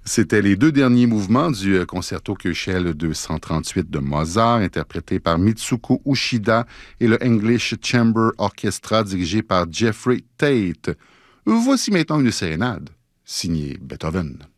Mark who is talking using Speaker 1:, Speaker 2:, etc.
Speaker 1: C'était les deux derniers mouvements du concerto Köchel 238 de Mozart, interprété par Mitsuko Uchida et le English Chamber Orchestra dirigé par Jeffrey Tate. Voici maintenant une sérénade, signée Beethoven.